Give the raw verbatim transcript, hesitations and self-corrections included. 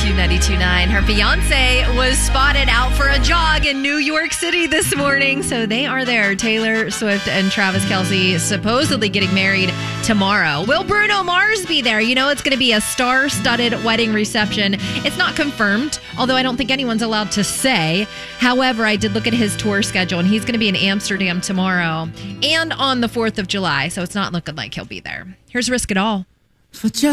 Energy ninety-two point nine. Her fiance was spotted out for a jog in New York City this morning. So they are there. Taylor Swift and Travis Kelce supposedly getting married tomorrow. Will Bruno Mars be there? You know, it's going to be a star-studded wedding reception. It's not confirmed, although I don't think anyone's allowed to say. However, I did look at his tour schedule, and he's going to be in Amsterdam tomorrow and on the fourth of July. So it's not looking like he'll be there. Here's Risk It All.